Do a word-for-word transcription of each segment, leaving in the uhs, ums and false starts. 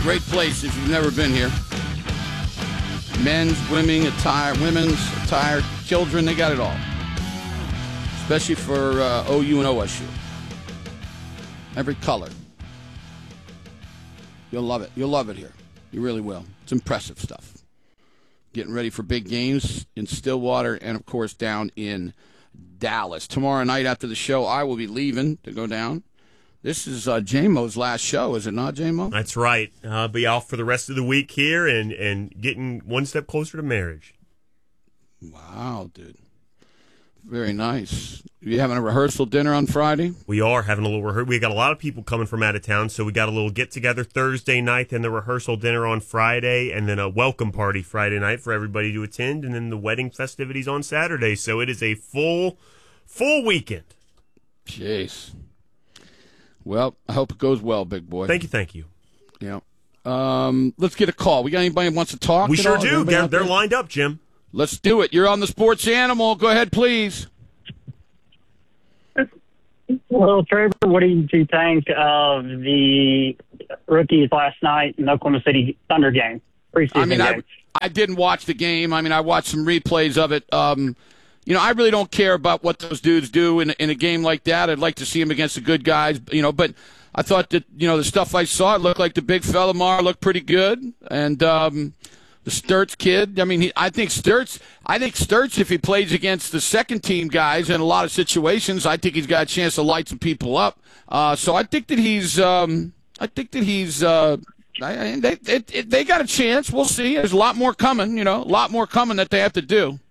Great place if you've never been here. Men's, women's attire, women's attire, children, they got it all. Especially for uh, O U and O S U. Every color. You'll love it. You'll love it here. You really will. It's impressive stuff. Getting ready for big games in Stillwater and, of course, down in Dallas. Tomorrow night after the show, I will be leaving to go down. This is uh, J-Mo's last show, is it not, J-Mo? That's right. I'll be off for the rest of the week here and, and getting one step closer to marriage. Wow, dude. Very nice. You having a rehearsal dinner on Friday? We are having a little rehearsal. We got a lot of people coming from out of town, so we got a little get-together Thursday night, then the rehearsal dinner on Friday, and then a welcome party Friday night for everybody to attend, and then the wedding festivities on Saturday. So it is a full, full weekend. Jeez. Well, I hope it goes well, big boy. Thank you, thank you. Yeah. Um, let's get a call. We got anybody who wants to talk? We sure all? do. They're, they're lined up, Jim. Let's do it. You're on the Sports Animal. Go ahead, please. Well, Trevor, what did you think of the rookies last night in the Oklahoma City Thunder game? Preseason I mean, game. I, I didn't watch the game. I mean, I watched some replays of it. Um, you know, I really don't care about what those dudes do in, in a game like that. I'd like to see them against the good guys, you know, but I thought that, you know, the stuff I saw, it looked like the big fella Mar looked pretty good. And, um, the Sturts kid, I mean, he, I think Sturts, I think Sturts, if he plays against the second team guys in a lot of situations, I think he's got a chance to light some people up. Uh, so I think that he's, um, I think that he's, uh, I, they, they, they got a chance. We'll see. There's a lot more coming, you know, a lot more coming that they have to do.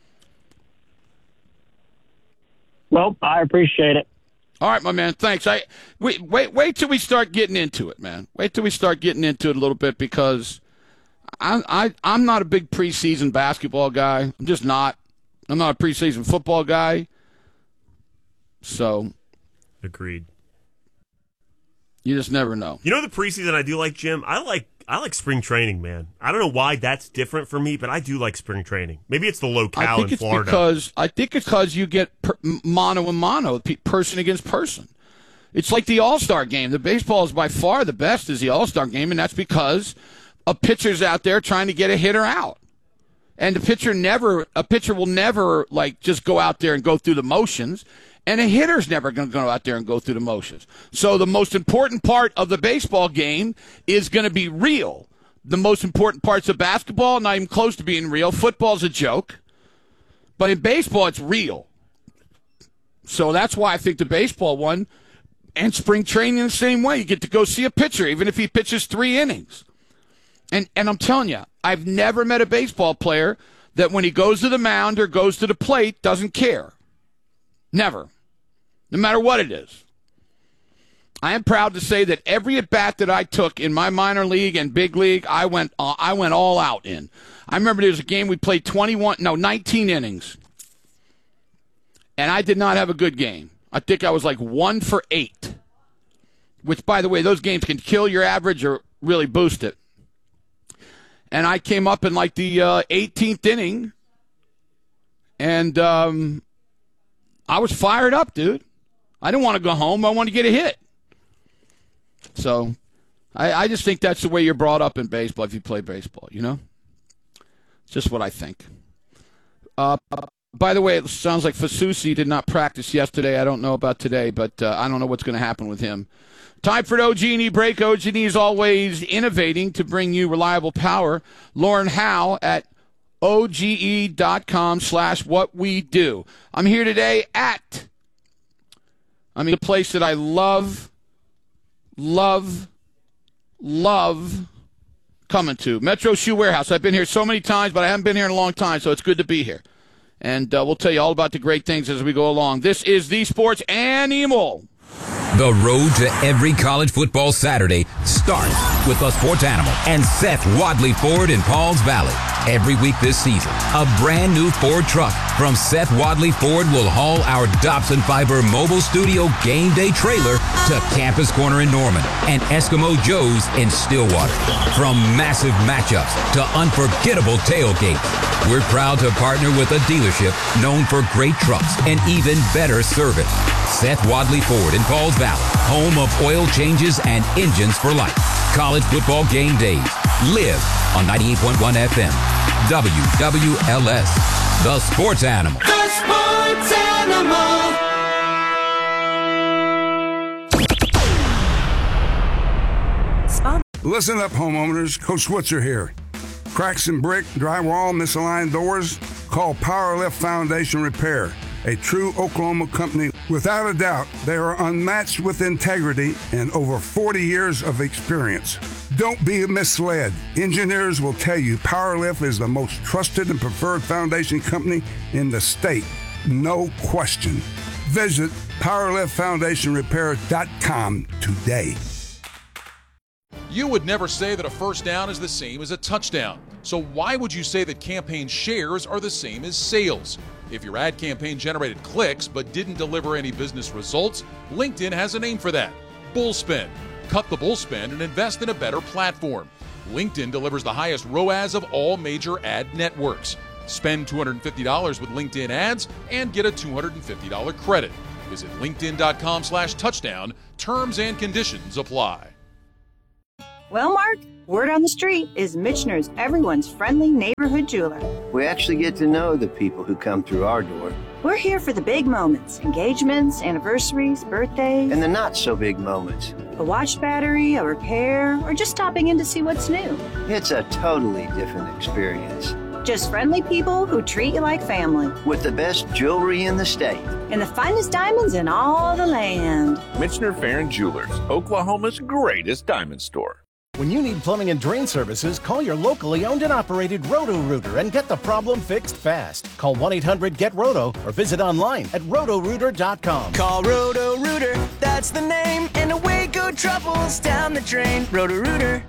Well, I appreciate it. All right, my man. Thanks. I wait, wait, wait till we start getting into it, man. Wait till we start getting into it a little bit because I, I, I'm not a big preseason basketball guy. I'm just not. I'm not a preseason football guy. So, agreed. You just never know. You know the preseason I do like, Jim? I like I like spring training, man. I don't know why that's different for me, but I do like spring training. Maybe it's the locale I think in it's Florida. Because, I think it's because you get per, mano a mano, person against person. It's like the All-Star game. The baseball is by far the best is the All-Star game, and that's because a pitcher's out there trying to get a hitter out. And the pitcher never, a pitcher will never, like, just go out there and go through the motions. And a hitter's never going to go out there and go through the motions. So the most important part of the baseball game is going to be real. The most important parts of basketball, not even close to being real. Football's a joke. But in baseball, it's real. So that's why I think the baseball one and spring training the same way. You get to go see a pitcher, even if he pitches three innings. And and I'm telling you, I've never met a baseball player that when he goes to the mound or goes to the plate doesn't care. Never. No matter what it is. I am proud to say that every at-bat that I took in my minor league and big league, I went uh, I went all out in. I remember there was a game we played twenty-one, no, nineteen innings. And I did not have a good game. I think I was like one for eight. Which, by the way, those games can kill your average or really boost it. And I came up in like the uh, eighteenth inning. And um, I was fired up, dude. I didn't want to go home. I wanted to get a hit. So I, I just think that's the way you're brought up in baseball if you play baseball, you know? It's just what I think. Uh, by the way, it sounds like Fasusi did not practice yesterday. I don't know about today, but uh, I don't know what's going to happen with him. Time for an O G and E break. O G and E is always innovating to bring you reliable power. Lauren Howe at O G E dot com slash what we do. I'm here today at, I mean, a place that I love, love, love coming to. Metro Shoe Warehouse. I've been here so many times, but I haven't been here in a long time, so it's good to be here. And uh, we'll tell you all about the great things as we go along. This is the Sports Animal. The road to every college football Saturday starts with the Sports Animal and Seth Wadley Ford in Pauls Valley. Every week this season, a brand new Ford truck from Seth Wadley Ford will haul our Dobson Fiber mobile studio game day trailer to Campus Corner in Norman and Eskimo Joe's in Stillwater. From massive matchups to unforgettable tailgates, we're proud to partner with a dealership known for great trucks and even better service. Seth Wadley Ford in Pauls Valley, home of oil changes and engines for life. college football game days. Live on ninety-eight point one F M. W W L S, the Sports Animal. The Sports Animal. Listen up, homeowners. Coach Switzer here. Cracks in brick, drywall, misaligned doors? Call Powerlift Foundation Repair, a true Oklahoma company. Without a doubt, they are unmatched with integrity and over forty years of experience. Don't be misled. Engineers will tell you Powerlift is the most trusted and preferred foundation company in the state. No question. Visit powerlift foundation repair dot com today. You would never say that a first down is the same as a touchdown. So why would you say that campaign shares are the same as sales? If your ad campaign generated clicks but didn't deliver any business results, LinkedIn has a name for that: bullspend. Cut the bullspend and invest in a better platform. LinkedIn delivers the highest R O A S of all major ad networks. Spend two hundred fifty dollars with LinkedIn ads and get a two hundred fifty dollars credit. Visit linkedin.com slash touchdown. Terms and conditions apply. Well, Mark, word on the street is Michener's everyone's friendly neighborhood jeweler. We actually get to know the people who come through our door. We're here for the big moments: engagements, anniversaries, birthdays. And the not-so-big moments. A watch battery, a repair, or just stopping in to see what's new. It's a totally different experience. Just friendly people who treat you like family. With the best jewelry in the state. And the finest diamonds in all the land. Michener Farron Jewelers, Oklahoma's greatest diamond store. When you need plumbing and drain services, call your locally owned and operated Roto-Rooter and get the problem fixed fast. Call one eight hundred get roto or visit online at roto rooter dot com. Call Roto-Rooter, that's the name, and away go troubles down the drain. Roto-Rooter.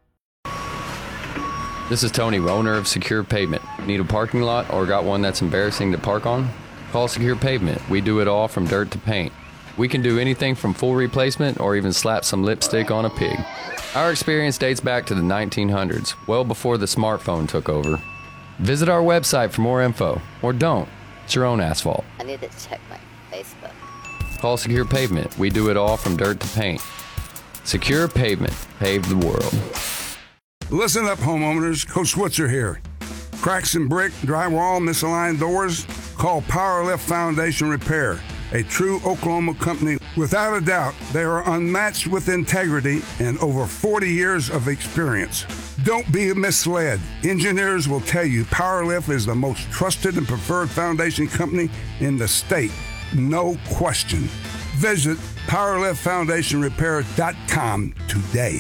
This is Tony, owner of Secure Pavement. Need a parking lot or got one that's embarrassing to park on? Call Secure Pavement. We do it all from dirt to paint. We can do anything from full replacement or even slap some lipstick on a pig. Our experience dates back to the nineteen hundreds, well before the smartphone took over. Visit our website for more info, or don't. It's your own asphalt. I need to check my Facebook. Call Secure Pavement. We do it all from dirt to paint. Secure Pavement. Pave the world. Listen up, homeowners. Coach Switzer here. Cracks in brick, drywall, misaligned doors? Call Powerlift Foundation Repair, a true Oklahoma company. Without a doubt, they are unmatched with integrity and over forty years of experience. Don't be misled. Engineers will tell you Powerlift is the most trusted and preferred foundation company in the state. No question. Visit powerlift foundation repair dot com today.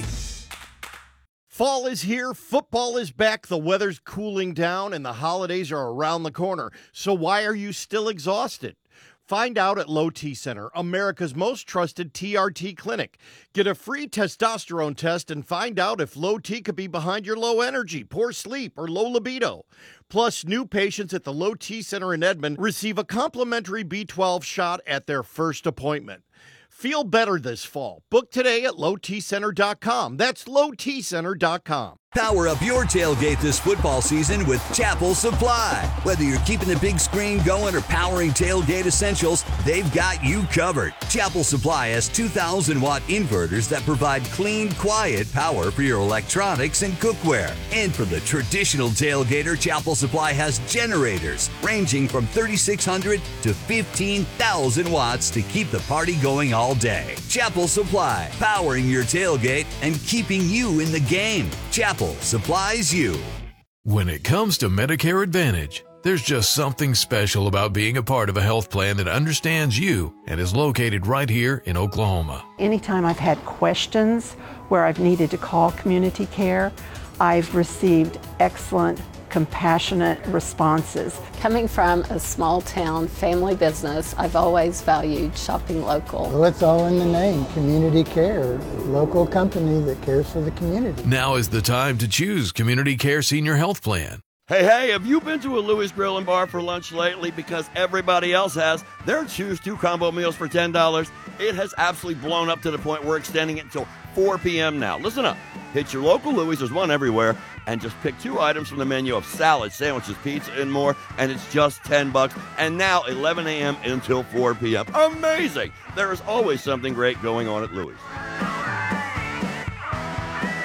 Fall is here, football is back, the weather's cooling down, and the holidays are around the corner. So why are you still exhausted? Find out at Low T Center, America's most trusted T R T clinic. Get a free testosterone test and find out if low T could be behind your low energy, poor sleep, or low libido. Plus, new patients at the Low T Center in Edmond receive a complimentary B twelve shot at their first appointment. Feel better this fall. Book today at low t center dot com. That's low t center dot com. Power up your tailgate this football season with Chapel Supply. Whether you're keeping the big screen going or powering tailgate essentials, they've got you covered. Chapel Supply has two thousand watt inverters that provide clean, quiet power for your electronics and cookware. And for the traditional tailgater, Chapel Supply has generators ranging from thirty-six hundred to fifteen thousand watts to keep the party going all day. Chapel Supply, powering your tailgate and keeping you in the game. Chapel supplies you. When it comes to Medicare Advantage, there's just something special about being a part of a health plan that understands you and is located right here in Oklahoma. Anytime I've had questions where I've needed to call community care, I've received excellent, compassionate responses. Coming from a small town family business, I've always valued shopping local. Well, it's all in the name, community care, local company that cares for the community. Now is the time to choose Community Care Senior Health Plan. Hey, hey, have you been to a Louis Grill and Bar for lunch lately? Because everybody else has. Their Choose Two combo meals for ten dollars. It has absolutely blown up to the point we're extending it until four p.m. now. Listen up. Hit your local Louis, there's one everywhere, and just pick two items from the menu of salad, sandwiches, pizza, and more, and it's just ten bucks. And now eleven a.m. until four p.m. Amazing! There is always something great going on at Louis.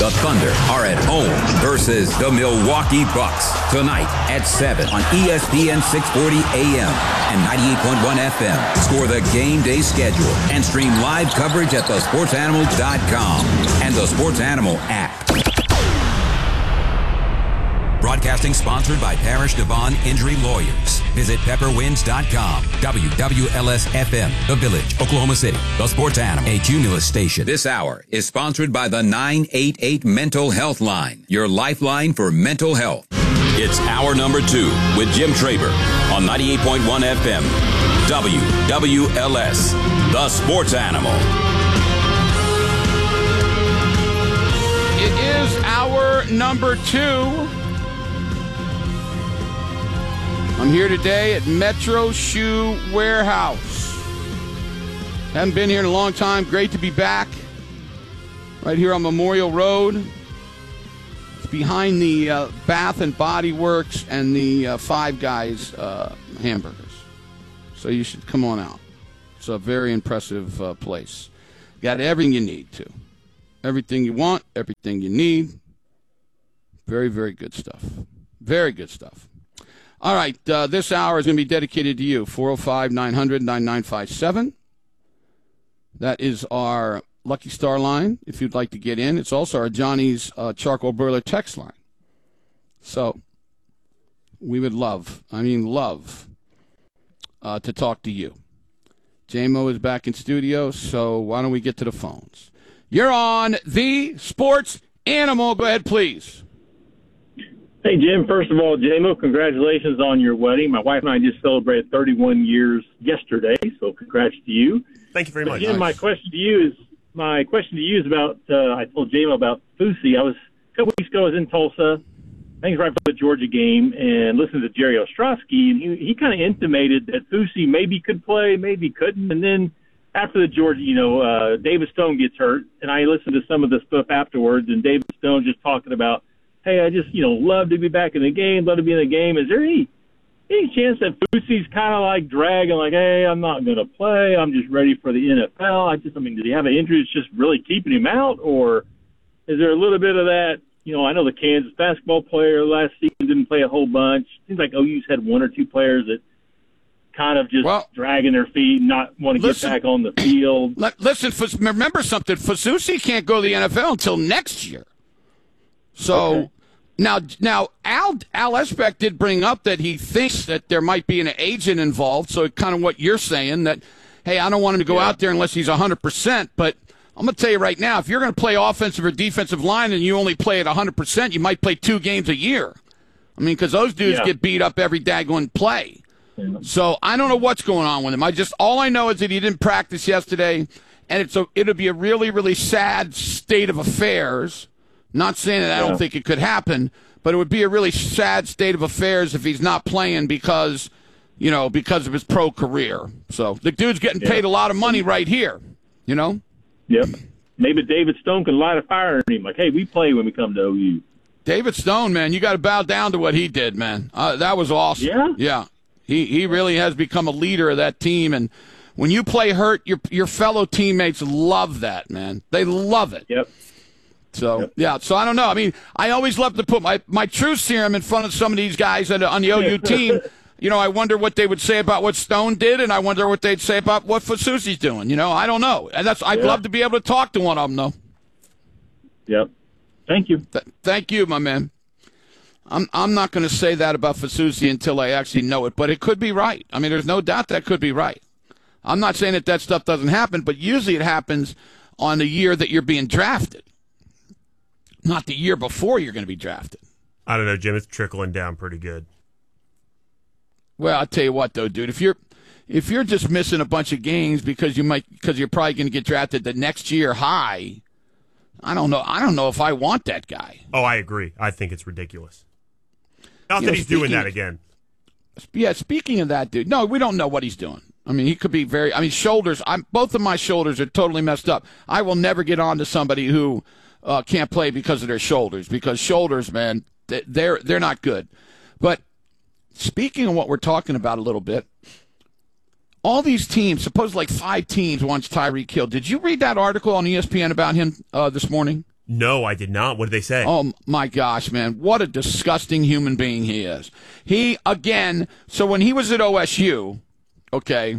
The Thunder are at home versus the Milwaukee Bucks tonight at seven on E S P N six forty A M and ninety-eight point one F M. Score the game day schedule and stream live coverage at the sports animal dot com and the Sports Animal app. Broadcasting sponsored by Parish Devon Injury Lawyers. Visit pepper winds dot com. W W L S F M, The Village, Oklahoma City. The Sports Animal, a Cumulus station. This hour is sponsored by the nine eight eight Mental Health Line, your lifeline for mental health. It's hour number two with Jim Traber on ninety-eight point one F M. W W L S, The Sports Animal. It is hour number two. I'm here today at Metro Shoe Warehouse. Haven't been here in a long time. Great to be back. Right here on Memorial Road. It's behind the uh, Bath and Body Works and the uh, Five Guys uh, hamburgers. So you should come on out. It's a very impressive uh, place. Got everything you need, too. Everything you want, everything you need. Very, very good stuff. Very good stuff. All right, uh, this hour is going to be dedicated to you, four oh five, nine hundred, ninety-nine fifty-seven. That is our Lucky Star line, if you'd like to get in. It's also our Johnny's uh, Charcoal Burler text line. So we would love, I mean love, uh, to talk to you. J-Mo is back in studio, so why don't we get to the phones? You're on the Sports Animal. Go ahead, please. Hey, Jim, first of all, J-Mo, congratulations on your wedding. My wife and I just celebrated thirty-one years yesterday, so congrats to you. Thank you very but much. Jim, nice. my question to you is my question to you is about, uh, I told J-Mo about Fusi. I was, a couple weeks ago, I was in Tulsa, I think it was right before the Georgia game, and listened to Jerry Ostrowski, and he, he kind of intimated that Fusi maybe could play, maybe couldn't, and then after the Georgia, you know, uh, David Stone gets hurt, and I listened to some of the stuff afterwards, and David Stone just talking about, hey, I just, you know, love to be back in the game, love to be in the game. Is there any any chance that Fusi's kind of like dragging, like, hey, I'm not going to play, I'm just ready for the N F L? I just, I mean, did he have an injury that's just really keeping him out? Or is there a little bit of that, you know, I know the Kansas basketball player last season didn't play a whole bunch. Seems like O U's had one or two players that kind of just well, dragging their feet, not want to get listen, back on the field. Listen, remember something, Fusi can't go to the N F L until next year. So okay. now, now Al Al Esbeck did bring up that he thinks that there might be an agent involved. So kind of what you're saying that, hey, I don't want him to go yeah. out there unless he's one hundred percent. But I'm going to tell you right now, if you're going to play offensive or defensive line and you only play at one hundred percent, you might play two games a year. I mean, because those dudes yeah. get beat up every daggone play. Yeah. So I don't know what's going on with him. I just all I know is that he didn't practice yesterday, and it's a, it'll be a really, really sad state of affairs. Not saying that I don't yeah. think it could happen, but it would be a really sad state of affairs if he's not playing because, you know, because of his pro career. So the dude's getting yeah. paid a lot of money right here, you know? Yep. Maybe David Stone can light a fire in him. Like, hey, we play when we come to O U. David Stone, man, you got to bow down to what he did, man. Uh, that was awesome. Yeah? Yeah. He he really has become a leader of that team. And when you play hurt, your your fellow teammates love that, man. They love it. Yep. So, yep. yeah, so I don't know. I mean, I always love to put my, my truth serum in front of some of these guys on the O U team. You know, I wonder what they would say about what Stone did, and I wonder what they'd say about what Fusi's doing. You know, I don't know. And that's I'd yeah. love to be able to talk to one of them, though. Yep. Thank you. Th- thank you, my man. I'm I'm not going to say that about Fusi until I actually know it, but it could be right. I mean, there's no doubt that could be right. I'm not saying that that stuff doesn't happen, but usually it happens on the year that you're being drafted. Not the year before you're going to be drafted. I don't know, Jim. It's trickling down pretty good. Well, I'll tell you what, though, dude. If you're if you're just missing a bunch of games because you might because you're probably going to get drafted the next year high, I don't know. I don't know if I want that guy. Oh, I agree. I think it's ridiculous. Not you that know, he's speaking, doing that again. Yeah, speaking of that, dude. No, we don't know what he's doing. I mean, he could be very. I mean, shoulders. I'm both of my shoulders are totally messed up. I will never get on to somebody who. Uh, can't play because of their shoulders, because shoulders, man, they're they're not good. But speaking of what we're talking about a little bit, all these teams, suppose like five teams wants Tyreek Hill. Did you read that article on E S P N about him uh, this morning? No, I did not. What did they say? Oh, my gosh, man. What a disgusting human being he is. He, again, so when he was at O S U, okay,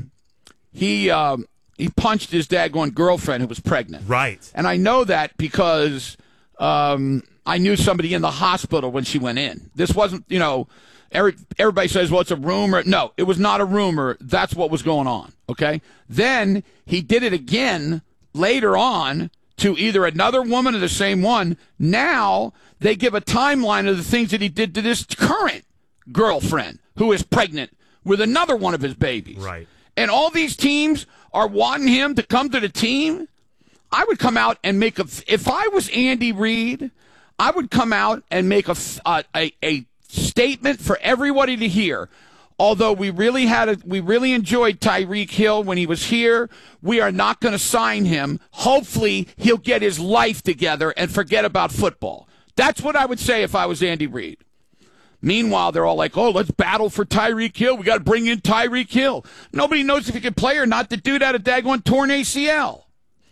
he um, he punched his daggone girlfriend who was pregnant. Right. And I know that because um, I knew somebody in the hospital when she went in. This wasn't, you know, every, everybody says, well, it's a rumor. No, it was not a rumor. That's what was going on, okay? Then he did it again later on to either another woman or the same one. Now they give a timeline of the things that he did to this current girlfriend who is pregnant with another one of his babies. Right. And all these teams are wanting him to come to the team. I would come out and make a, if I was Andy Reid, I would come out and make a, a, a, a statement for everybody to hear. Although we really had a, we really enjoyed Tyreek Hill when he was here, we are not going to sign him. Hopefully, he'll get his life together and forget about football. That's what I would say if I was Andy Reid. Meanwhile, they're all like, oh, let's battle for Tyreek Hill. We got to bring in Tyreek Hill. Nobody knows if he can play or not. The dude had a daggone torn A C L.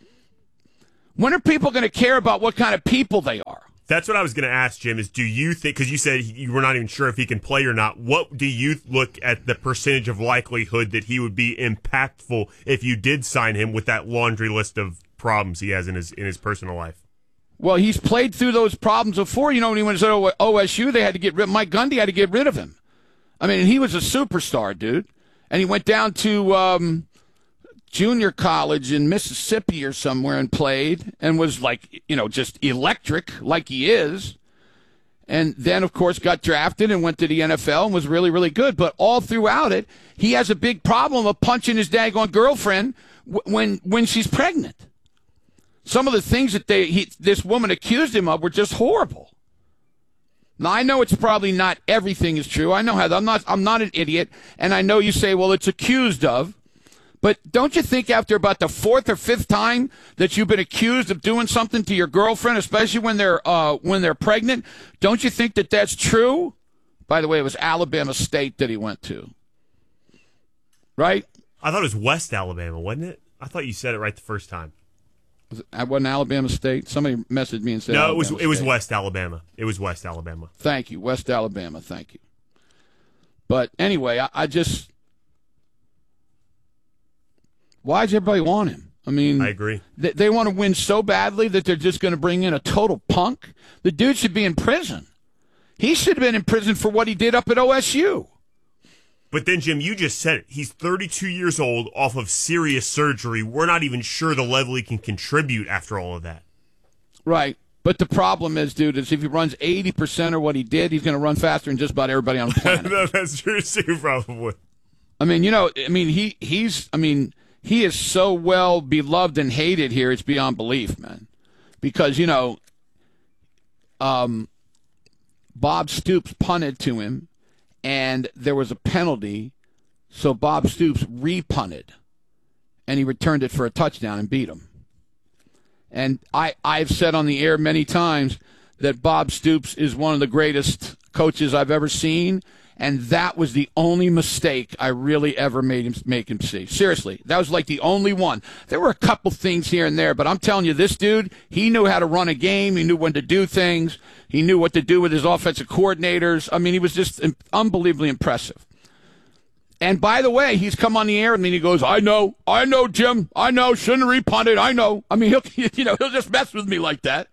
When are people going to care about what kind of people they are? That's what I was going to ask, Jim, is do you think, because you said you were not even sure if he can play or not, what do you look at the percentage of likelihood that he would be impactful if you did sign him with that laundry list of problems he has in his in his personal life? Well, he's played through those problems before. You know, when he was at O S U, they had to get rid Mike Gundy had to get rid of him. I mean, he was a superstar, dude. And he went down to um, junior college in Mississippi or somewhere and played and was like, you know, just electric like he is. And then, of course, got drafted and went to the N F L and was really, really good. But all throughout it, he has a big problem of punching his daggone girlfriend w- when when she's pregnant. Some of the things that they he, this woman accused him of were just horrible. Now, I know it's probably not everything is true. I know how I'm not I'm not an idiot, and I know you say, well, it's accused of. But don't you think after about the fourth or fifth time that you've been accused of doing something to your girlfriend, especially when they're uh, when they're pregnant, don't you think that that's true? By the way, it was Alabama State that he went to, right? I thought it was West Alabama, wasn't it? I thought you said it right the first time. Was it, wasn't Alabama State? Somebody messaged me and said no, Alabama it was State. it was West Alabama. It was West Alabama. Thank you, West Alabama. Thank you. But anyway, I, I just. Why does everybody want him? I mean, I agree. They, they want to win so badly that they're just going to bring in a total punk. The dude should be in prison. He should have been in prison for what he did up at O S U. But then, Jim, you just said it. He's thirty-two years old off of serious surgery. We're not even sure the level he can contribute after all of that. Right. But the problem is, dude, is if he runs eighty percent of what he did, he's going to run faster than just about everybody on the planet. No, that's true, too, probably. I mean, you know, I mean, he he's, I mean... He is so well beloved and hated here, it's beyond belief, man. Because, you know, um, Bob Stoops punted to him, and there was a penalty, so Bob Stoops re-punted, and he returned it for a touchdown and beat him. And I, I've said on the air many times that Bob Stoops is one of the greatest coaches I've ever seen, and that was the only mistake I really ever made him make him see. Seriously, that was like the only one. There were a couple things here and there, but I'm telling you, this dude, he knew how to run a game. He knew when to do things. He knew what to do with his offensive coordinators. I mean, he was just unbelievably impressive. And by the way, he's come on the air and he goes, I know, I know, Jim, I know, shouldn't have repunted, I know. I mean, he'll, you know, he'll just mess with me like that.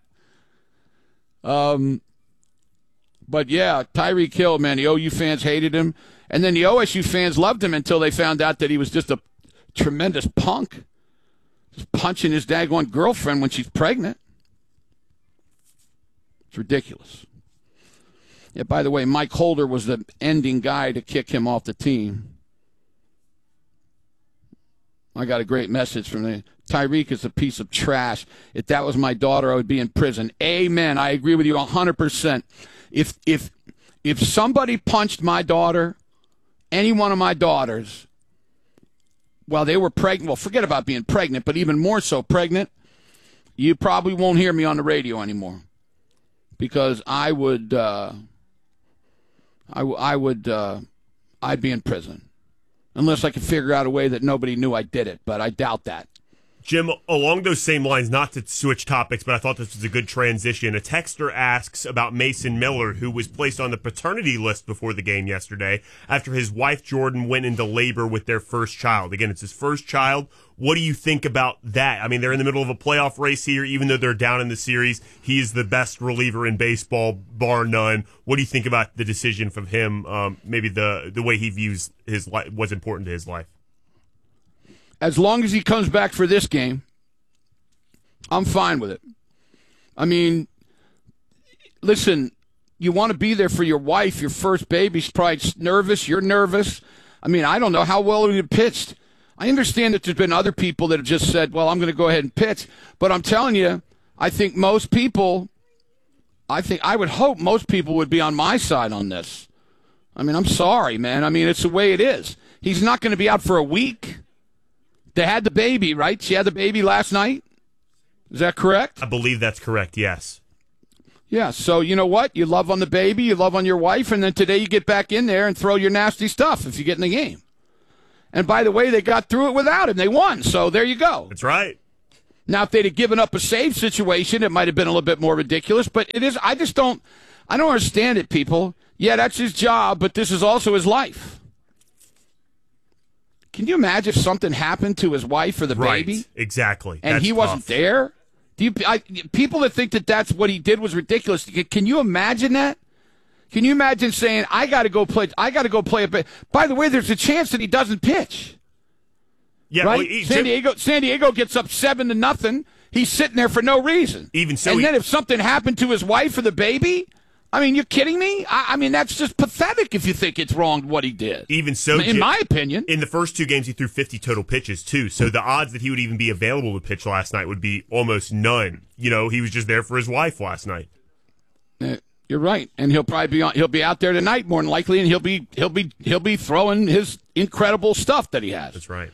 Um. But, yeah, Tyreek Hill, man, the O U fans hated him. And then the O S U fans loved him until they found out that he was just a tremendous punk. Just punching his daggone girlfriend when she's pregnant. It's ridiculous. Yeah, by the way, Mike Holder was the ending guy to kick him off the team. I got a great message from the Tyreek is a piece of trash. If that was my daughter, I would be in prison. Amen. I agree with you one hundred percent. If if if somebody punched my daughter, any one of my daughters, while they were pregnant, well, forget about being pregnant, but even more so pregnant, you probably won't hear me on the radio anymore, because I would, uh, I, I would, uh, I'd be in prison, unless I could figure out a way that nobody knew I did it, but I doubt that. Jim, along those same lines, not to switch topics, but I thought this was a good transition. A texter asks about Mason Miller, who was placed on the paternity list before the game yesterday after his wife Jordan went into labor with their first child. Again, it's his first child. What do you think about that? I mean, they're in the middle of a playoff race here. Even though they're down in the series, he's the best reliever in baseball, bar none. What do you think about the decision from him, um, maybe the, the way he views his life, what's important to his life? As long as he comes back for this game, I'm fine with it. I mean, listen, you want to be there for your wife, your first baby's probably nervous, you're nervous. I mean, I don't know how well he pitched. I understand that there's been other people that have just said, well, I'm going to go ahead and pitch. But I'm telling you, I think most people, I think, I would hope most people would be on my side on this. I mean, I'm sorry, man. I mean, it's the way it is. He's not going to be out for a week. They had the baby, right? She had the baby last night. Is that correct? I believe that's correct, yes. Yeah, so you know what? You love on the baby, you love on your wife, and then today you get back in there and throw your nasty stuff if you get in the game. And by the way, they got through it without him. They won, so there you go. That's right. Now, if they'd have given up a save situation, it might have been a little bit more ridiculous, but it is. I just don't, I don't understand it, people. Yeah, that's his job, but this is also his life. Can you imagine if something happened to his wife or the right, baby? Exactly. And that's he wasn't tough. there? Do you, I, people that think that that's what he did was ridiculous. Can you imagine that? Can you imagine saying, I got to go play, I got to go play a bit. By the way, there's a chance that he doesn't pitch. Yeah, right? well, he, San Diego, San Diego gets up seven to nothing. He's sitting there for no reason. Even so, and he, then if something happened to his wife or the baby, I mean, you're kidding me? I, I mean, that's just pathetic if you think it's wrong what he did. Even so, in my opinion. In the first two games, he threw fifty total pitches, too. So the odds that he would even be available to pitch last night would be almost none. You know, he was just there for his wife last night. Uh, you're right. And he'll probably be on, he'll be out there tonight more than likely, and he'll be he'll be he'll be throwing his incredible stuff that he has. That's right.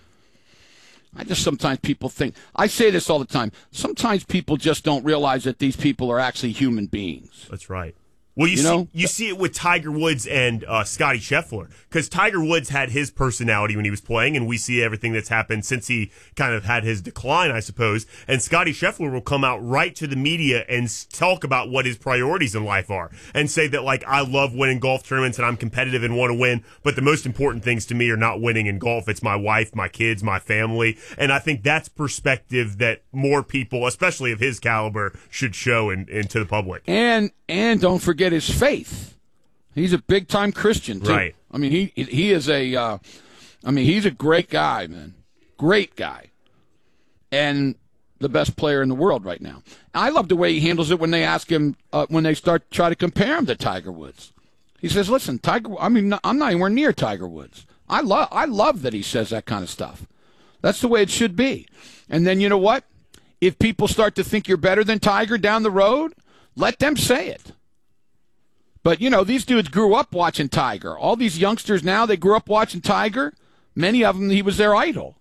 I just sometimes people think, I say this all the time, sometimes people just don't realize that these people are actually human beings. That's right. Well, you, you see, know? you see it with Tiger Woods and uh, Scotty Scheffler, because Tiger Woods had his personality when he was playing, and we see everything that's happened since he kind of had his decline, I suppose. And Scotty Scheffler will come out right to the media and s- talk about what his priorities in life are, and say that, like, I love winning golf tournaments and I'm competitive and want to win, but the most important things to me are not winning in golf. It's my wife, my kids, my family. And I think that's perspective that more people, especially of his caliber, should show in, in to the public. And and don't forget his faith. He's a big time Christian too. Right. I mean, he he is a. Uh, I mean, he's a great guy, man. Great guy, and the best player in the world right now. I love the way he handles it when they ask him uh, when they start try to compare him to Tiger Woods. He says, "Listen, Tiger. I mean, I'm not anywhere near Tiger Woods. I love I love that he says that kind of stuff. That's the way it should be. And then you know what? If people start to think you're better than Tiger down the road, let them say it. But, you know, these dudes grew up watching Tiger. All these youngsters now, they grew up watching Tiger. Many of them, he was their idol.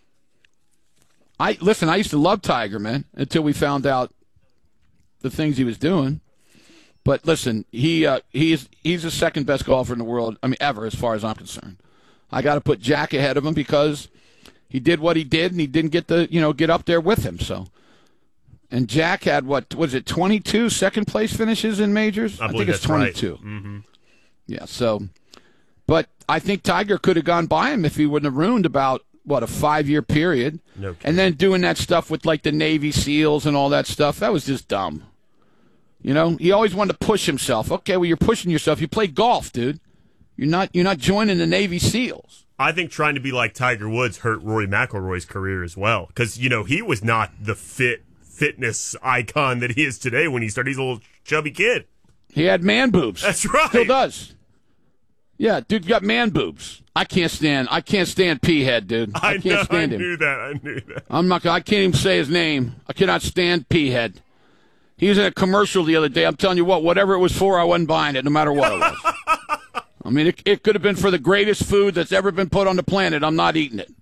I Listen, I used to love Tiger, man, until we found out the things he was doing. But listen, he uh, he is he's the second best golfer in the world, I mean, ever, as far as I'm concerned. I got to put Jack ahead of him because he did what he did, and he didn't get the, you know, get up there with him, so. And Jack had, what, was it twenty-two second-place finishes in majors? I, I think it's that's twenty-two. Right. Mm-hmm. Yeah, so. But I think Tiger could have gone by him if he wouldn't have ruined about, what, a five-year period. No kidding. And then doing that stuff with, like, the Navy SEALs and all that stuff, that was just dumb. You know, he always wanted to push himself. Okay, well, you're pushing yourself. You play golf, dude. You're not, you're not joining the Navy SEALs. I think trying to be like Tiger Woods hurt Rory McIlroy's career as well. Because, you know, he was not the fit fitness icon that he is today when he started. He's a little chubby kid. He had man boobs. That's right. Still does. Yeah, dude got man boobs. I can't stand. I can't stand P-head, dude. I, I can't know, stand I him. knew that. I knew that. I'm not. I can't even say his name. I cannot stand P-head. He was in a commercial the other day. I'm telling you what. Whatever it was for, I wasn't buying it, no matter what it was. I mean, it, it could have been for the greatest food that's ever been put on the planet. I'm not eating it.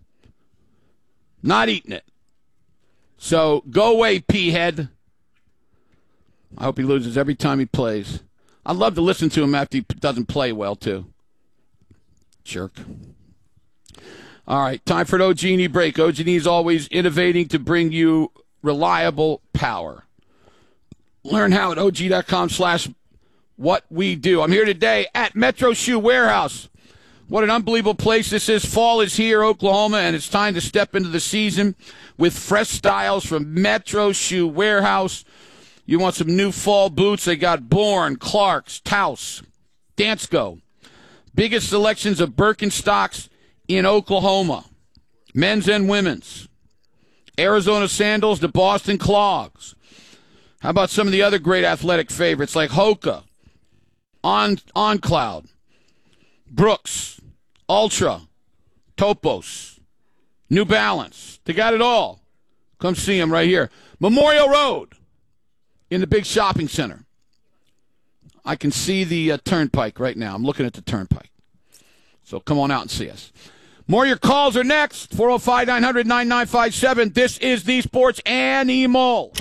Not eating it. So go away, P-head. I hope he loses every time he plays. I'd love to listen to him after he doesn't play well, too. Jerk. All right, time for an O G and E break. O G and E is always innovating to bring you reliable power. Learn how at og.com slash what we do. I'm here today at Metro Shoe Warehouse. What an unbelievable place this is. Fall is here, Oklahoma, and it's time to step into the season with fresh styles from Metro Shoe Warehouse. You want some new fall boots? They got Bourne, Clarks, Taos, Dansko. Biggest selections of Birkenstocks in Oklahoma, men's and women's. Arizona sandals to Boston clogs. How about some of the other great athletic favorites like Hoka, On On Cloud, Brooks, Ultra, Topos, New Balance. They got it all. Come see them right here. Memorial Road in the big shopping center. I can see the uh, turnpike right now. I'm looking at the turnpike. So come on out and see us. More of your calls are next. four oh five, nine hundred, ninety-nine fifty-seven. This is the Sports Animal.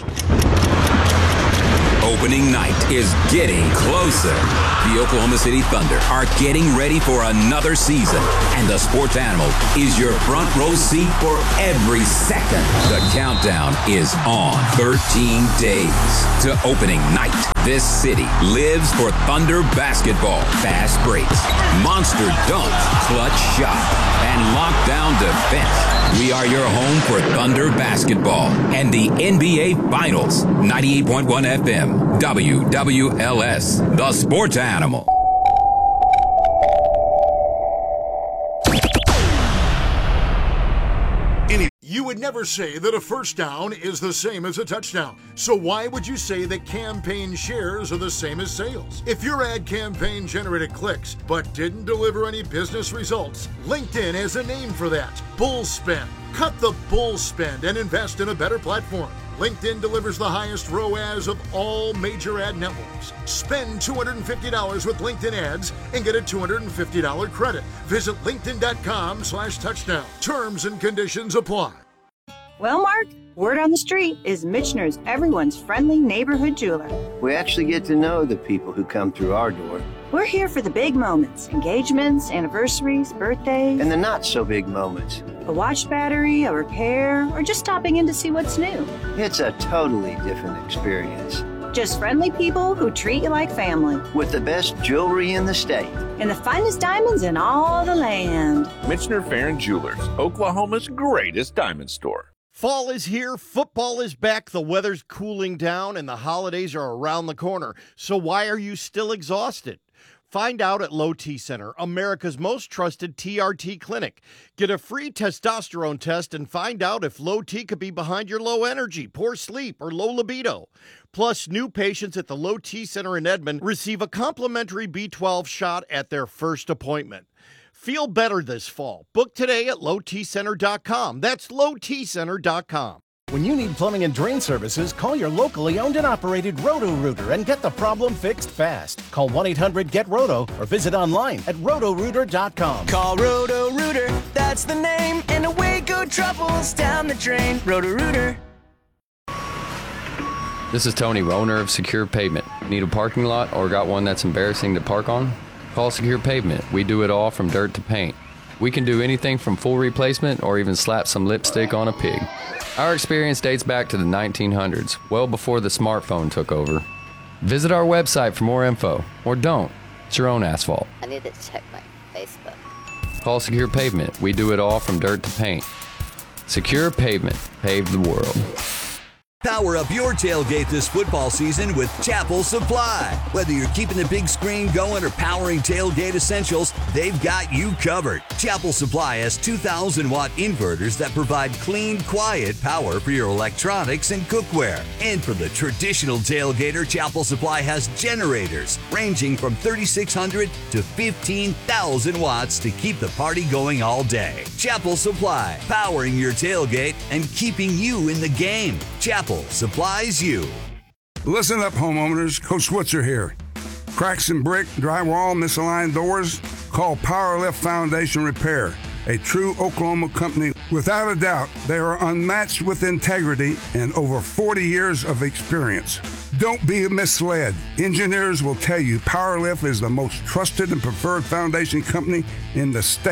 Opening night is getting closer. The Oklahoma City Thunder are getting ready for another season, and the Sports Animal is your front row seat for every second. The countdown is on. thirteen days to opening night. This city lives for Thunder basketball, fast breaks, monster dunks, clutch shot, and lockdown defense. We are your home for Thunder basketball and the N B A Finals. ninety-eight point one F M, W W L S, the Sports Animal. You would never say that a first down is the same as a touchdown. So why would you say that campaign shares are the same as sales? If your ad campaign generated clicks but didn't deliver any business results, LinkedIn has a name for that. Bull spend. Cut the bull spend and invest in a better platform. LinkedIn delivers the highest R O A S of all major ad networks. Spend two hundred fifty dollars with LinkedIn ads and get a two hundred fifty dollars credit. Visit linkedin.com slash touchdown. Terms and conditions apply. Well, Mark, word on the street is Michener's everyone's friendly neighborhood jeweler. We actually get to know the people who come through our door. We're here for the big moments, engagements, anniversaries, birthdays. And the not so big moments. A watch battery, a repair, or just stopping in to see what's new. It's a totally different experience. Just friendly people who treat you like family. With the best jewelry in the state. And the finest diamonds in all the land. Michener Farron Jewelers, Oklahoma's greatest diamond store. Fall is here, football is back, the weather's cooling down, and the holidays are around the corner. So why are you still exhausted? Find out at Low T Center, America's most trusted T R T clinic. Get a free testosterone test and find out if Low T could be behind your low energy, poor sleep, or low libido. Plus, new patients at the Low T Center in Edmond receive a complimentary B twelve shot at their first appointment. Feel better this fall. Book today at low t center dot com. That's low t center dot com. When you need plumbing and drain services, call your locally owned and operated Roto-Rooter and get the problem fixed fast. Call one eight hundred get roto or visit online at roto rooter dot com. Call Roto-Rooter, that's the name, and away go troubles down the drain. Roto-Rooter. This is Tony, owner of Secure Pavement. Need a parking lot or got one that's embarrassing to park on? Call Secure Pavement. We do it all from dirt to paint. We can do anything from full replacement or even slap some lipstick on a pig. Our experience dates back to the nineteen hundreds, well before the smartphone took over. Visit our website for more info, or don't. It's your own asphalt. I need to check my Facebook. Call Secure Pavement. We do it all from dirt to paint. Secure Pavement. Pave the world. Power up your tailgate this football season with Chapel Supply. Whether you're keeping the big screen going or powering tailgate essentials, they've got you covered. Chapel Supply has two thousand watt inverters that provide clean, quiet power for your electronics and cookware. And for the traditional tailgater, Chapel Supply has generators ranging from thirty-six hundred to fifteen thousand watts to keep the party going all day. Chapel Supply, powering your tailgate and keeping you in the game. Chapel supplies you. Listen up, homeowners. Coach Switzer here. Cracks in brick, drywall, misaligned doors? Call Powerlift Foundation Repair, a true Oklahoma company. Without a doubt, they are unmatched with integrity and over forty years of experience. Don't be misled. Engineers will tell you Powerlift is the most trusted and preferred foundation company in the state.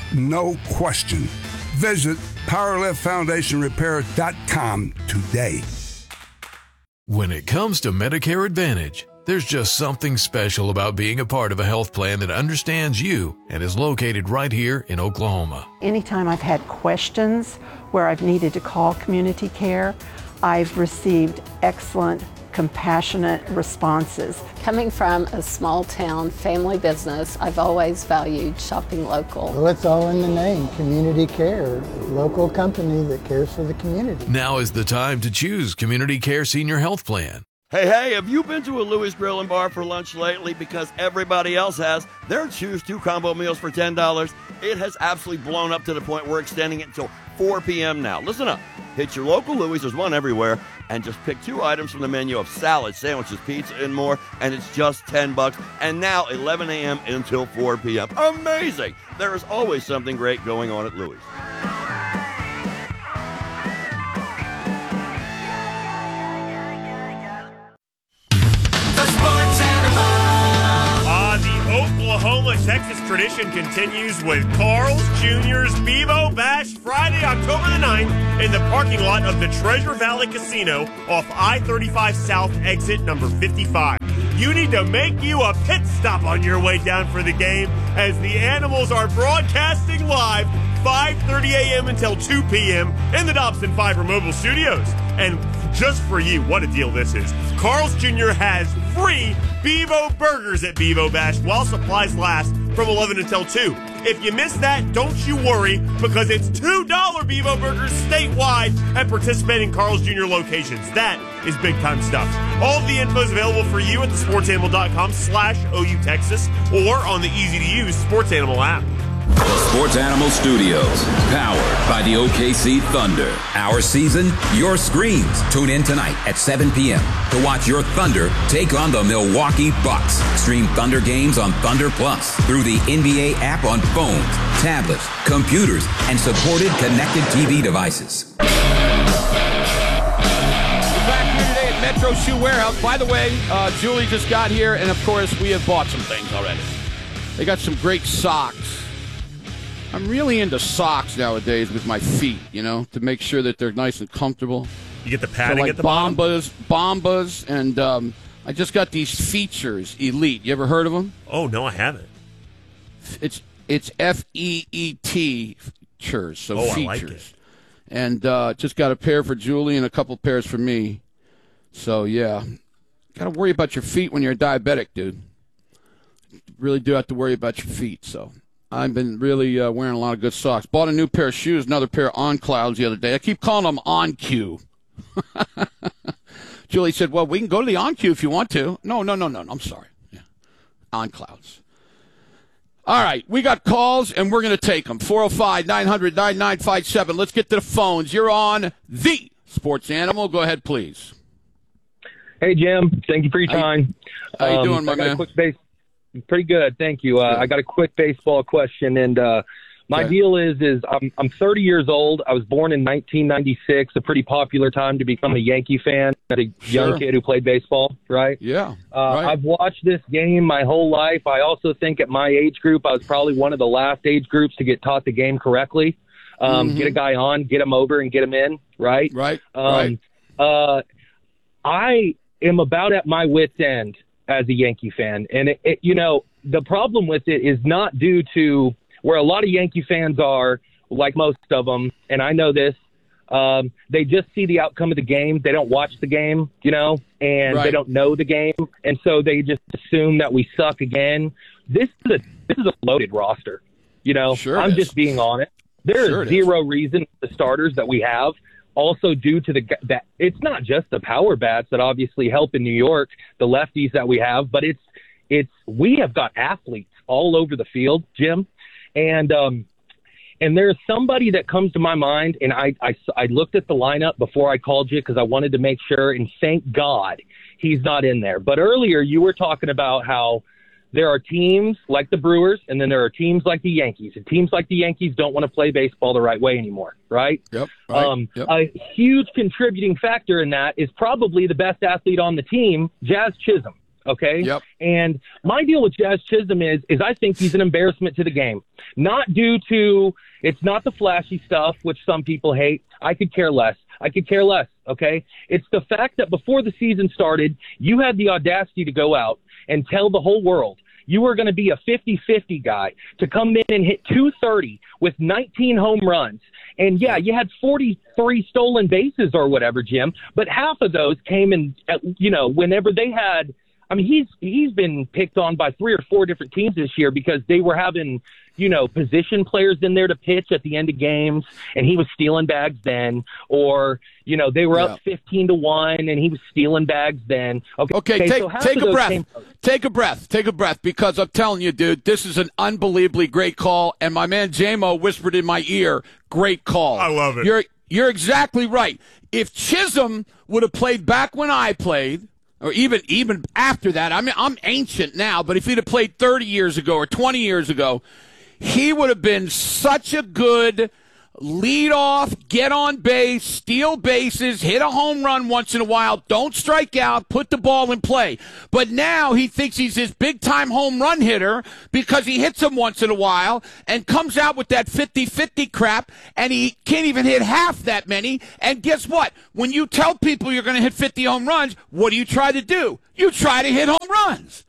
no question. Visit power lift foundation repair dot com today. When it comes to Medicare Advantage, there's just something special about being a part of a health plan that understands you and is located right here in Oklahoma. Anytime I've had questions where I've needed to call community care, I've received excellent, compassionate responses. Coming from a small town family business, I've always valued shopping local. Well, it's all in the name, community care, local company that cares for the community. Now is the time to choose Community Care Senior Health Plan. Hey, hey, have you been to a Louis Grill and Bar for lunch lately? Because everybody else has. Their Choose Two combo meals for ten dollars. It has absolutely blown up to the point we're extending it until four p.m. now. Listen up. Hit your local Louis, there's one everywhere, and just pick two items from the menu of salad, sandwiches, pizza, and more, and it's just ten bucks. And now eleven a.m. until four p.m. Amazing! There is always something great going on at Louis. Oklahoma, Texas tradition continues with Carl's Junior's Bevo Bash Friday, October the ninth in the parking lot of the Treasure Valley Casino off I thirty-five South exit number fifty-five. You need to make you a pit stop on your way down for the game as the Animals are broadcasting live five thirty a.m. until two p.m. in the Dobson Fiber Mobile Studios. And just for you, what a deal this is. Carl's Junior has free Bevo burgers at Bevo Bash while supplies last from eleven until two. If you missed that, don't you worry, because it's two dollars Bevo burgers statewide at participating Carl's Junior locations. That is big-time stuff. All of the info is available for you at the sports animal dot com slash O U Texas or on the easy-to-use Sports Animal app. The Sports Animal Studios, powered by the O K C Thunder. Our season, your screens. Tune in tonight at seven p.m. to watch your Thunder take on the Milwaukee Bucks. Stream Thunder games on Thunder Plus through the N B A app on phones, tablets, computers, and supported connected T V devices. We're back here today at Metro Shoe Warehouse. By the way, uh, Julie just got here, and of course, we have bought some things already. They got some great socks. I'm really into socks nowadays with my feet, you know, to make sure that they're nice and comfortable. You get the padding so like at the Bombas, bottom? Bombas, and um, I just got these Features Elite. You ever heard of them? Oh, no, I haven't. It's it's F E E T, Features, so oh, Features. I like it. And uh, just got a pair for Julie and a couple pairs for me. So, yeah. Got to worry about your feet when you're a diabetic, dude. Really do have to worry about your feet, so... I've been really uh, wearing a lot of good socks. Bought a new pair of shoes, another pair of On Clouds the other day. I keep calling them On Q. Julie said, well, we can go to the On Q if you want to. No, no, no, no, no I'm sorry. Yeah. On Clouds. All right, we got calls, and we're going to take them. four oh five, nine hundred, ninety-nine fifty-seven. Let's get to the phones. You're on the Sports Animal. Go ahead, please. Hey, Jim. Thank you for your time. How you um, doing, my I got man? A quick base- Pretty good, thank you. Uh, I got a quick baseball question, and uh, my okay. deal is is I'm I'm thirty years old. I was born in nineteen ninety-six, a pretty popular time to become a Yankee fan as a Sure. young kid who played baseball, right? Yeah. Uh, right. I've watched this game my whole life. I also think at my age group, I was probably one of the last age groups to get taught the game correctly. Um, Mm-hmm. Get a guy on, get him over, and get him in, right? Right, Um, uh, I am about at my wit's end as a Yankee fan. And, it, it, you know, the problem with it is not due to where a lot of Yankee fans are, like most of them, and I know this, um, they just see the outcome of the game. They don't watch the game, you know, and Right. they don't know the game. And so they just assume that we suck again. This is a, this is a loaded roster, you know. Sure it I'm is. just being honest. There Sure is it is. zero reason the starters that we have also due to the that it's not just the power bats that obviously help in New York, the lefties that we have, but it's it's we have got athletes all over the field, Jim, and um, and there's somebody that comes to my mind, and I I, I looked at the lineup before I called you because I wanted to make sure, and thank God he's not in there. But earlier you were talking about how there are teams like the Brewers, and then there are teams like the Yankees. And teams like the Yankees don't want to play baseball the right way anymore, right? Yep. Right. Um, yep. A huge contributing factor in that is probably the best athlete on the team, Jazz Chisholm. Okay. Yep. And my deal with Jazz Chisholm is, is I think he's an embarrassment to the game, not due to, it's not the flashy stuff, which some people hate. I could care less. I could care less. Okay. It's the fact that before the season started, you had the audacity to go out and tell the whole world you were going to be a fifty-fifty guy, to come in and hit two thirty with nineteen home runs. And, yeah, you had forty-three stolen bases or whatever, Jim, but half of those came in, you know, whenever they had – I mean, he's he's been picked on by three or four different teams this year because they were having, you know, position players in there to pitch at the end of games, and he was stealing bags then. Or, you know, they were yeah. up fifteen to one, and he was stealing bags then. Okay, okay, okay take, so take a breath. Came- take a breath. Take a breath, because I'm telling you, dude, this is an unbelievably great call, and my man J-Mo whispered in my ear, great call. I love it. You're, you're exactly right. If Chisholm would have played back when I played, or even even after that, I mean, I'm ancient now, but if he'd have played thirty years ago or twenty years ago, he would have been such a good lead off, get on base, steal bases, hit a home run once in a while, don't strike out, put the ball in play. But now he thinks he's this big-time home run hitter because he hits them once in a while and comes out with that fifty-fifty crap, and he can't even hit half that many. And guess what? When you tell people you're going to hit fifty home runs, what do you try to do? You try to hit home runs.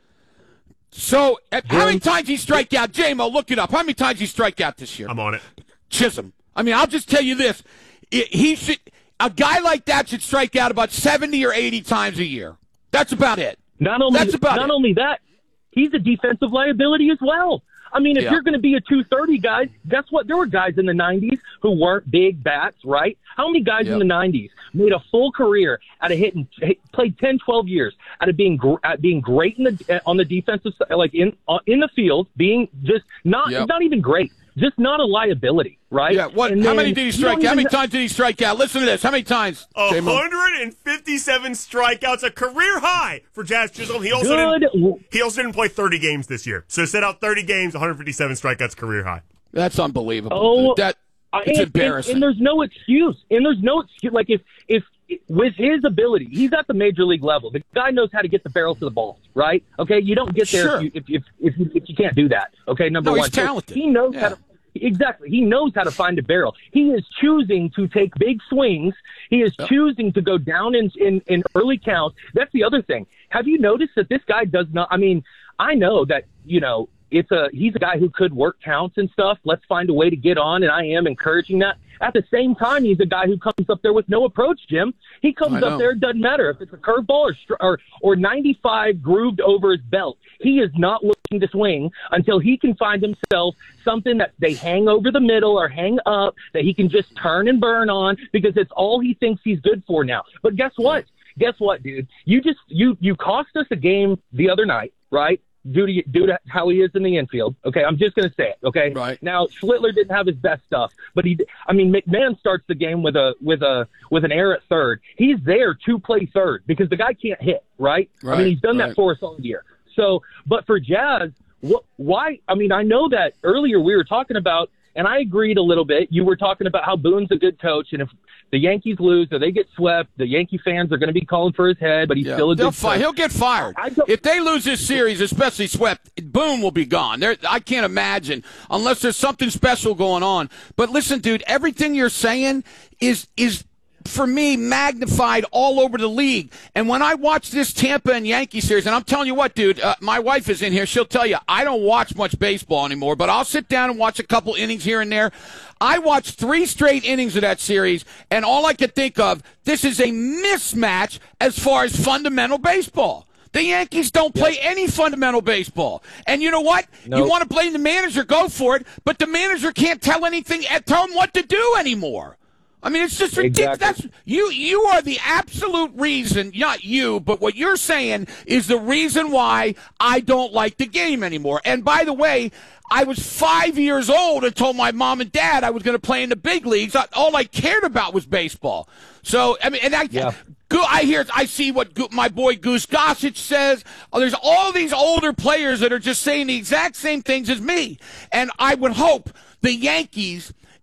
So how many times did he strike out? J-Mo, look it up. How many times did he strike out this year? I'm on it. Chisholm. I mean, I'll just tell you this. He should, a guy like that should strike out about seventy or eighty times a year. That's about it. Not only, That's about not it. only that, he's a defensive liability as well. I mean, if Yeah. you're going to be a two thirty guy, guess what? There were guys in the nineties who weren't big bats, right? How many guys Yep. in the nineties made a full career out of hitting, hit, played ten, twelve years out of being gr- at being great in the on the defensive side, like in uh, in the field, being just not Yep. not even great, just not a liability, right? Yeah. What? And How then many did he you strike? don't How many even- times did he strike out? Listen to this. How many times? J-Mo? one hundred fifty-seven strikeouts, a career high for Jazz Chisholm. He also Good. didn't. He also didn't play thirty games this year, so set out thirty games, one hundred fifty-seven strikeouts, career high. That's unbelievable. Oh, that I- it's and, embarrassing. And, and there's no excuse. And there's no excuse. Like if if with his ability, he's at the major league level. The guy knows how to get the barrel to the ball, right? Okay, you don't get there Sure. if, you, if, if if you- if you can't do that. Okay, number No, one, he's So talented. he knows Yeah. how to. Exactly. He knows how to find a barrel. He is choosing to take big swings. He is Yep. choosing to go down in, in, in early counts. That's the other thing. Have you noticed that this guy does not – I mean, I know that, you know, it's a he's a guy who could work counts and stuff. Let's find a way to get on, and I am encouraging that. At the same time, he's a guy who comes up there with no approach, Jim. He comes I know. up there, it doesn't matter if it's a curveball or, str- or or ninety-five grooved over his belt. He is not looking to swing until he can find himself something that they hang over the middle or hang up that he can just turn and burn on, because it's all he thinks he's good for now. But guess what? Guess what, dude? You just you you cost us a game the other night, right? Due to, due to how he is in the infield. Okay, I'm just going to say it. Okay, right now Schlittler didn't have his best stuff, but he. I mean, McMahon starts the game with a with a with an error at third. He's there to play third because the guy can't hit. Right. Right, I mean, he's done right. that for us all year. So, but for Jazz, what? Why? I mean, I know that earlier we were talking about, and I agreed a little bit. You were talking about how Boone's a good coach, and if the Yankees lose or they get swept, the Yankee fans are going to be calling for his head, but he's Yeah. still a They'll good fi- coach. He'll get fired. I don't- If they lose this series, especially swept, Boone will be gone. There, I can't imagine, unless there's something special going on. But listen, dude, everything you're saying is is for me magnified all over the league. And when I watch this Tampa and Yankee series, and I'm telling you what, dude, uh, my wife is in here. She'll tell you I don't watch much baseball anymore, but I'll sit down and watch a couple innings here and there. I watched three straight innings of that series, and all I could think of, this is a mismatch as far as fundamental baseball. The Yankees don't play any fundamental baseball. And you know what? Nope. You want to blame the manager, go for it, but the manager can't tell anything, tell him what to do anymore. I mean, it's just ridiculous. Exactly. That's, you, you are the absolute reason, not you, but what you're saying is the reason why I don't like the game anymore. And by the way, I was five years old and told my mom and dad I was going to play in the big leagues. I, all I cared about was baseball. So, I mean, and I, Yeah. Go- I hear, I see what Go- my boy Goose Gossage says. Oh, there's all these older players that are just saying the exact same things as me. And I would hope the Yankees,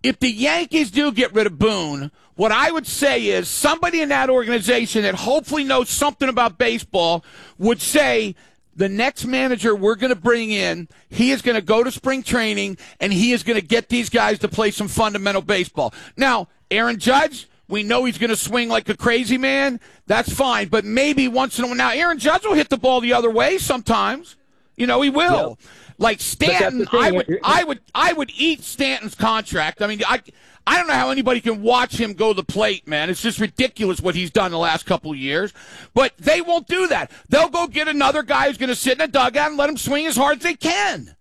if the Yankees do get rid of Boone, what I would say is somebody in that organization that hopefully knows something about baseball would say, the next manager we're going to bring in, he is going to go to spring training, and he is going to get these guys to play some fundamental baseball. Now, Aaron Judge, we know he's going to swing like a crazy man. That's fine. But maybe once in a while. Now, Aaron Judge will hit the ball the other way sometimes. You know, he will. Yep. Like Stanton, I would, I would, I would eat Stanton's contract. I mean, I, I don't know how anybody can watch him go to the plate, man. It's just ridiculous what he's done the last couple of years. But they won't do that. They'll go get another guy who's going to sit in a dugout and let him swing as hard as they can.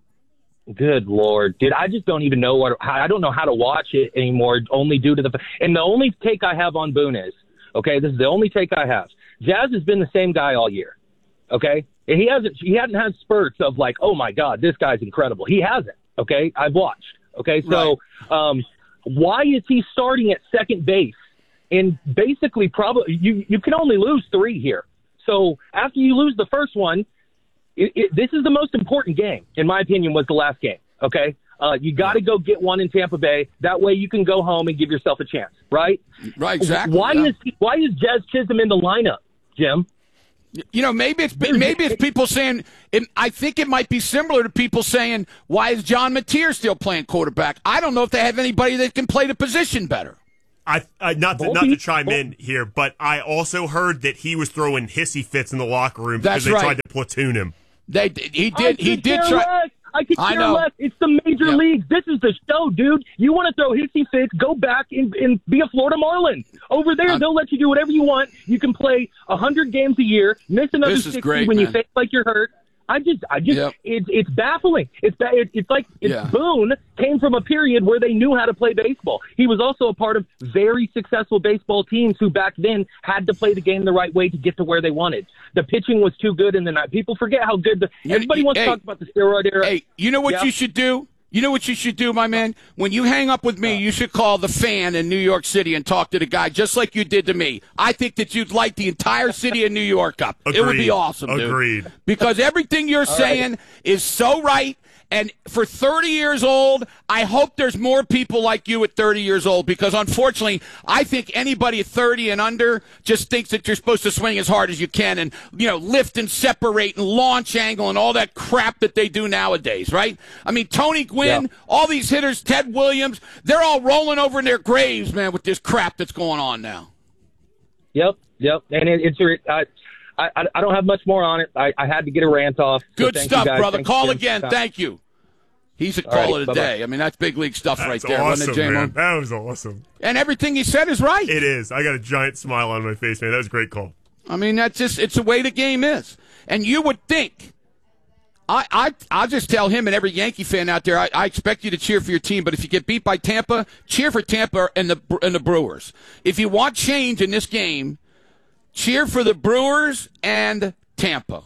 Good Lord, dude! I just don't even know what. I don't know how to watch it anymore. Only due to the and the only take I have on Boone is, okay, this is the only take I have. Jazz has been the same guy all year, okay. He hasn't. He hadn't had spurts of like, oh my God, this guy's incredible. He hasn't. Okay, I've watched. Okay, so right. um, why is he starting at second base? And basically, probably you you can only lose three here. So after you lose the first one, it, it, this is the most important game, in my opinion, was the last game. Okay, uh, you got to go get one in Tampa Bay. That way, you can go home and give yourself a chance. Right? Right. Exactly. Why yeah. is he, why is Jazz Chisholm in the lineup, Jim? You know, maybe it's maybe it's people saying. It, I think it might be similar to people saying, "Why is John Mateer still playing quarterback?" I don't know if they have anybody that can play the position better. I uh, not to, not to chime in here, but I also heard that he was throwing hissy fits in the locker room because That's they right. tried to platoon him. They he did he did try. Less. I could I care know. less. It's the major Yeah. leagues. This is the show, dude. You want to throw hissy fits, go back and, and be a Florida Marlin. Over there, I'm, they'll let you do whatever you want. You can play one hundred games a year, miss another This is sixty great, when man. you feel like you're hurt. I just, I just, Yep. it's it's baffling. It's ba- it, it's like it's Yeah. Boone came from a period where they knew how to play baseball. He was also a part of very successful baseball teams who back then had to play the game the right way to get to where they wanted. The pitching was too good in the night. People forget how good the everybody wants hey, to talk about the steroid era. Hey, you know what Yep. you should do? You know what you should do, my man? When you hang up with me, you should call the Fan in New York City and talk to the guy just like you did to me. I think that you'd light the entire city of New York up. Agreed. It would be awesome, dude. Agreed. Because everything you're saying is so right. And for thirty years old, I hope there's more people like you at thirty years old because, unfortunately, I think anybody at thirty and under just thinks that you're supposed to swing as hard as you can and, you know, lift and separate and launch angle and all that crap that they do nowadays, right? I mean, Tony Gwynn, Yeah. all these hitters, Ted Williams, they're all rolling over in their graves, man, with this crap that's going on now. Yep, yep. And it, it's I, I I don't have much more on it. I, I had to get a rant off. So Good thank stuff, you guys. brother. Thanks Call for again. your time. Thank you. He's a All call righty, of the bye-bye. day. I mean, that's big league stuff right That's there, awesome, wasn't it, man. J-Mo? That was awesome. And everything he said is right. It is. I got a giant smile on my face, man. That was a great call. I mean, that's just, it's the way the game is. And you would think, I, I, I'll just tell him and every Yankee fan out there, I, I expect you to cheer for your team, but if you get beat by Tampa, cheer for Tampa and the, and the Brewers. If you want change in this game, cheer for the Brewers and Tampa.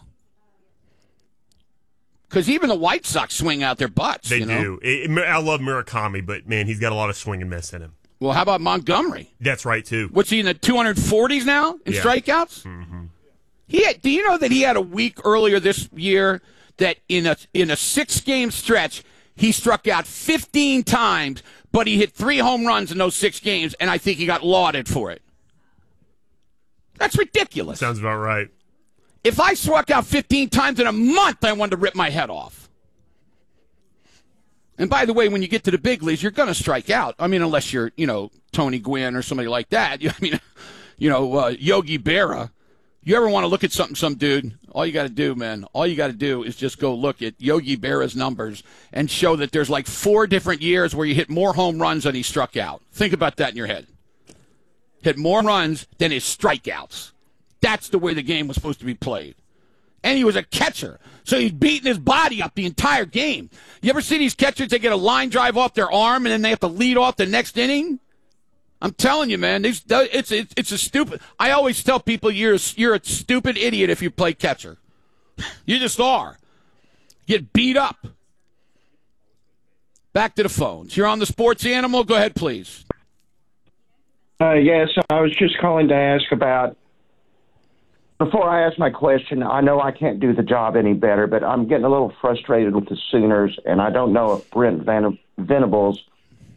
Because even the White Sox swing out their butts. They you know? do. It, it- I love Murakami, but, man, he's got a lot of swing and miss in him. Well, how about Montgomery? That's right, too. What's he in the two forties now in Yeah. strikeouts? Mm-hmm. He had, do you know that he had a week earlier this year that in a in a six game stretch he struck out fifteen times, but he hit three home runs in those six games, and I think he got lauded for it. That's ridiculous. Sounds about right. If I struck out fifteen times in a month, I wanted to rip my head off. And by the way, when you get to the big leagues, you're going to strike out. I mean, unless you're, you know, Tony Gwynn or somebody like that. I mean, you know, uh, Yogi Berra. You ever want to look at something, some dude, all you got to do, man, all you got to do is just go look at Yogi Berra's numbers and show that there's like four different years where you hit more home runs than he struck out. Think about that in your head. Hit more runs than his strikeouts. That's the way the game was supposed to be played. And he was a catcher, so he's beating his body up the entire game. You ever see these catchers, they get a line drive off their arm and then they have to lead off the next inning? I'm telling you, man, these, it's, it's it's a stupid. I always tell people you're a, you're a stupid idiot if you play catcher. You just are. Get beat up. Back to the phones. You're on the Sports Animal. Go ahead, please. Uh, yes, I was just calling to ask about. Before I ask my question, I know I can't do the job any better, but I'm getting a little frustrated with the Sooners, and I don't know if Brent Van- Venables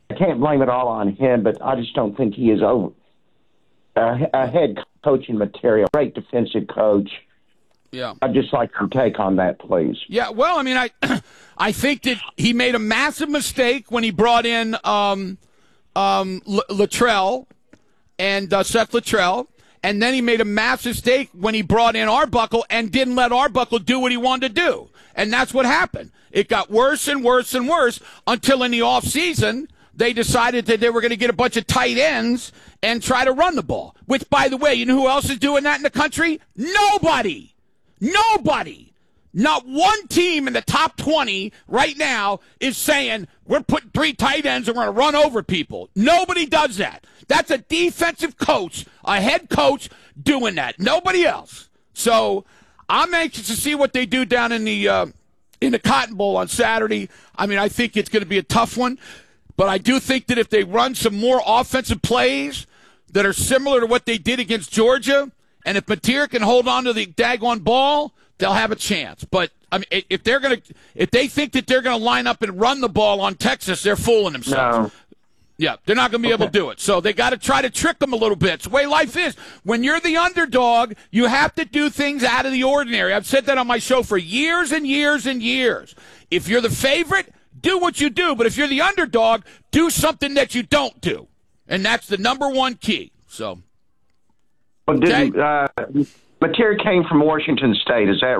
I can't blame it all on him, but I just don't think he is over uh, a head coaching material. Great defensive coach. Yeah. I'd just like your take on that, please. Yeah, well, I mean, I I think that he made a massive mistake when he brought in um, um, L- Luttrell and uh, Seth Luttrell, and then he made a massive mistake when he brought in Arbuckle and didn't let Arbuckle do what he wanted to do. And that's what happened. It got worse and worse and worse until in the offseason they decided that they were going to get a bunch of tight ends and try to run the ball. Which, by the way, you know who else is doing that in the country? Nobody. Nobody. Not one team in the top twenty right now is saying we're putting three tight ends and we're going to run over people. Nobody does that. That's a defensive coach, a head coach doing that. Nobody else. So I'm anxious to see what they do down in the uh, in the Cotton Bowl on Saturday. I mean, I think it's going to be a tough one, but I do think that if they run some more offensive plays that are similar to what they did against Georgia, and if Mateer can hold on to the daggone ball, they'll have a chance. But I mean, if they're going to, if they think that they're going to line up and run the ball on Texas, they're fooling themselves. No. Yeah, they're not going to be okay. able to do it. So they got to try to trick them a little bit. It's the way life is. When you're the underdog, you have to do things out of the ordinary. I've said that on my show for years and years and years. If you're the favorite, do what you do. But if you're the underdog, do something that you don't do. And that's the number one key. So. Well, did, okay. uh, Mateer came from Washington State. Is that